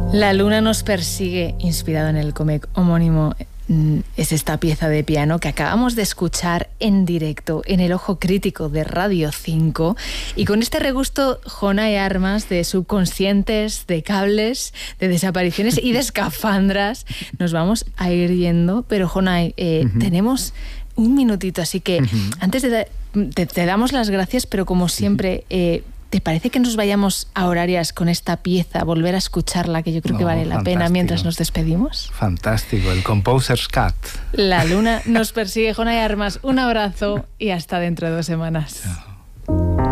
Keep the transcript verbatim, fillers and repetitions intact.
La luna nos persigue, inspirado en el cómic homónimo, es esta pieza de piano que acabamos de escuchar en directo en el Ojo Crítico de Radio cinco, y con este regusto Jonay Armas de subconscientes, de cables, de desapariciones y de escafandras, nos vamos a ir yendo. Pero Jonay, eh, uh-huh. tenemos un minutito, así que uh-huh. antes de da- te, te damos las gracias, pero como siempre... Eh, ¿te parece que nos vayamos a Horarias con esta pieza, volver a escucharla, que yo creo no, que vale la fantástico. pena mientras nos despedimos? Fantástico, el Composer's Cut. La luna nos persigue, Jonay Armas. Un abrazo y hasta dentro de dos semanas. Chao.